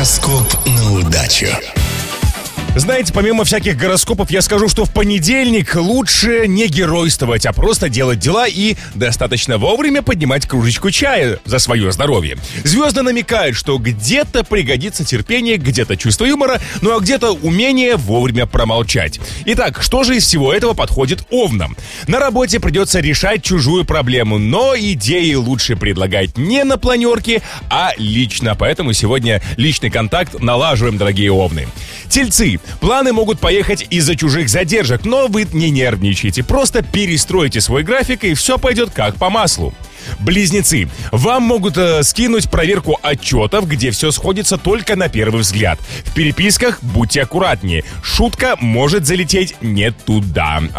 Гороскоп на удачу. Знаете, помимо всяких гороскопов, я скажу, что в понедельник лучше не геройствовать, а просто делать дела и достаточно вовремя поднимать кружечку чая за свое здоровье. Звезды намекают, что где-то пригодится терпение, где-то чувство юмора, ну а где-то умение вовремя промолчать. Итак, что же из всего этого подходит овнам? На работе придется решать чужую проблему, но идеи лучше предлагать не на планерке, а лично. Поэтому сегодня личный контакт налаживаем, дорогие овны. Тельцы. Планы могут поехать из-за чужих задержек, но вы не нервничайте. Просто перестройте свой график, и все пойдет как по маслу. Близнецы. Вам могут скинуть проверку отчетов, где все сходится только на первый взгляд. В переписках будьте аккуратнее. Шутка может залететь не туда.